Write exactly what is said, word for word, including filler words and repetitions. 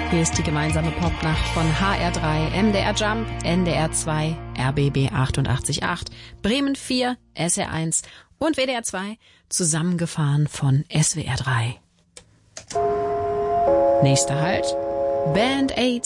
Hier ist die gemeinsame Popnacht von H R drei, M D R Jump, N D R zwei, R B B achtundachtzig Komma acht, Bremen vier, S R eins und W D R zwei, zusammengefahren von S W R drei. Nächster Halt, Band Aid